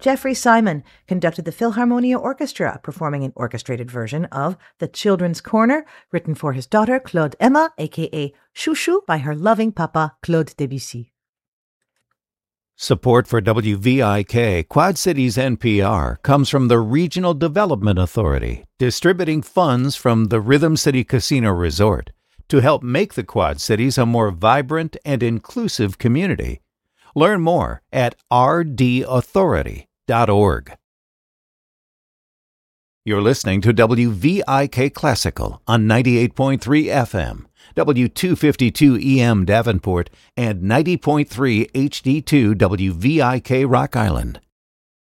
Jeffrey Simon conducted the Philharmonia Orchestra, performing an orchestrated version of The Children's Corner, written for his daughter Claude Emma, aka Chouchou, by her loving papa Claude Debussy. Support for WVIK Quad Cities NPR comes from the Regional Development Authority, distributing funds from the Rhythm City Casino Resort to help make the Quad Cities a more vibrant and inclusive community. Learn more at rdauthority.org. You're listening to WVIK Classical on 98.3 FM, W252 EM Davenport, and 90.3 HD2 WVIK Rock Island.